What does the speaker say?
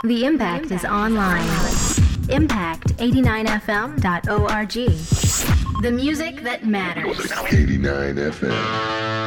The Impact is online. Impact89fm.org. The music that matters. 89 FM.